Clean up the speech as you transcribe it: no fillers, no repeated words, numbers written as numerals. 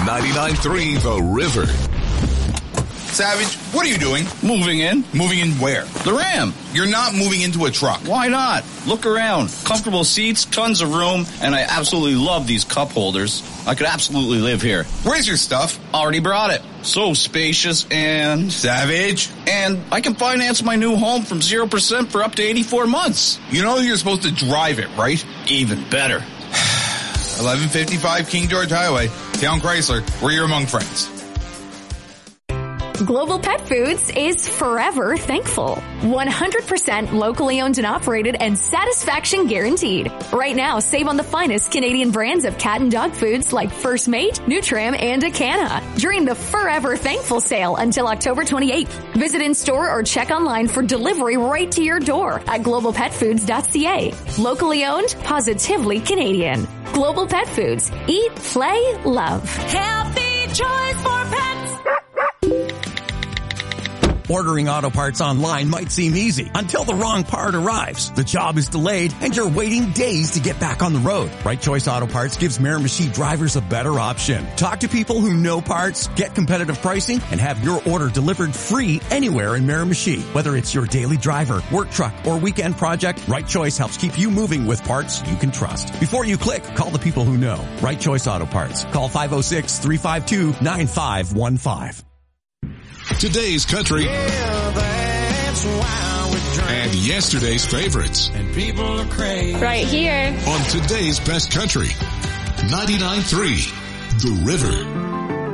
99.3 The River. Savage, what are you doing? Moving in. Moving in where? The Ram. You're not moving into a truck. Why not? Look around. Comfortable seats, tons of room, and I absolutely love these cup holders. I could absolutely live here. Where's your stuff? Already brought it. So spacious and... Savage. And I can finance my new home from 0% for up to 84 months. You know you're supposed to drive it, right? Even better. 1155 King George Highway, Town Chrysler, where you're among friends. Global Pet Foods is forever thankful. 100% locally owned and operated and satisfaction guaranteed. Right now, save on the finest Canadian brands of cat and dog foods like First Mate, Nutram, and Acana during the Forever Thankful sale until October 28th. Visit in-store or check online for delivery right to your door at globalpetfoods.ca. Locally owned, positively Canadian. Global Pet Foods. Eat, play, love. Healthy choice for pets. Ordering auto parts online might seem easy until the wrong part arrives. The job is delayed and you're waiting days to get back on the road. Right Choice Auto Parts gives Miramichi drivers a better option. Talk to people who know parts, get competitive pricing, and have your order delivered free anywhere in Miramichi. Whether it's your daily driver, work truck, or weekend project, Right Choice helps keep you moving with parts you can trust. Before you click, call the people who know. Right Choice Auto Parts. Call 506-352-9515. Today's country and yesterday's favorites. And people are crazy. Right here On today's best country. 99.3 The River.